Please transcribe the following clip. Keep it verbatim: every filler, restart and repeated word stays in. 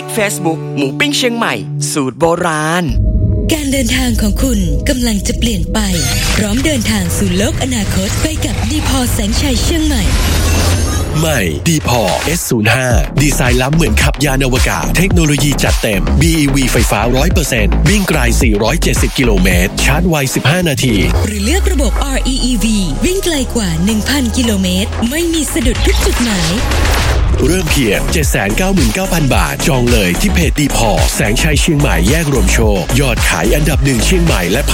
Facebook หมูปิ้งเชียงใหม่สูตรโบราณการเดินทางของคุณกำลังจะเปลี่ยนไปพร้อมเดินทางสู่โลกอนาคตไปกับดีพอแสงชัยเชียงใหม่ใหม่ดีพอ เอส ศูนย์ ห้า ดีไซน์ล้ำเหมือนขับยานอวกาศเทคโนโลยีจัดเต็ม บี อี วี ไฟฟ้า ร้อยเปอร์เซ็นต์ วิ่งไกลสี่ร้อยเจ็ดสิบกิโลเมตรชาร์จไวสิบห้านาทีหรือเลือกระบบ อาร์ อี อี วี วิ่งไกลกว่า หนึ่งพัน กิโลเมตรไม่มีสะดุดทุกจุดหมายเริ่มเพียง เจ็ดแสนเก้าหมื่นเก้าพัน บาทจองเลยที่เพจดีพอแสงชัยเชียงใหม่แยกรวมโชคยอดขายอันดับหนึ่งเชียงใหม่และ